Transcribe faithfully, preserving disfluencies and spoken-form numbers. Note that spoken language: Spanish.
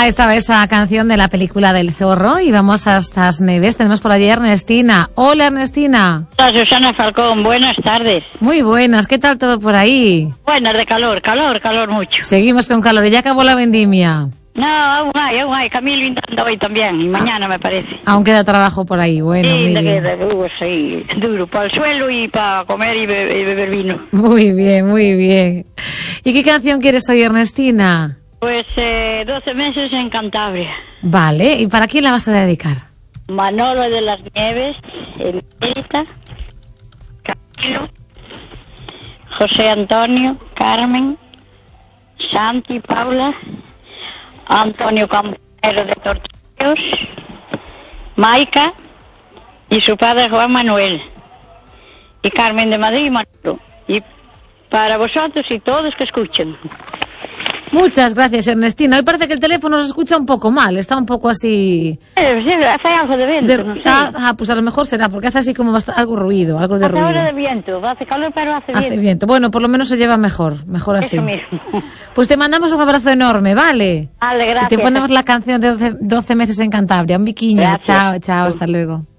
Ahí estaba esa canción de la película del zorro y vamos hasta las Neves. Tenemos por allí a Ernestina. Hola, Ernestina. Hola, Susana Falcón. Buenas tardes. Muy buenas. ¿Qué tal todo por ahí? Buenas, de calor, calor, calor mucho. Seguimos con calor. ¿Y ya acabó la vendimia? No, aún hay, aún hay. Camilo intenta hoy también y mañana me parece. Aún queda trabajo por ahí. Bueno, sí, muy de bien. que uh, sí, duro para el suelo y para comer y, be y beber vino. Muy bien, muy bien. ¿Y qué canción quieres oír, Ernestina? Pues eh, doce meses en Cantabria. Vale, ¿y para quién la vas a dedicar? Manolo de las Nieves, Emilita, Camilo, José Antonio, Carmen, Santi, Paula, Antonio Campero de Tortillos, Maica y su padre Juan Manuel, y Carmen de Madrid y Manolo. Y para vosotros y todos que escuchen. Muchas gracias, Ernestina. Hoy parece que el teléfono se escucha un poco mal, está un poco así... Eh, sí, hace algo de viento, de... no sé. ah, ah, pues a lo mejor será, porque hace así como bastante, algo ruido, algo de hace ruido. ahora de viento, hace calor pero hace, Hace viento. viento. Bueno, por lo menos se lleva mejor, mejor así. Eso mismo. Pues te mandamos un abrazo enorme, ¿vale? Vale, gracias. Y te ponemos la canción de doce, doce meses en Cantabria. Un biquiño. Gracias. Chao, chao, hasta luego.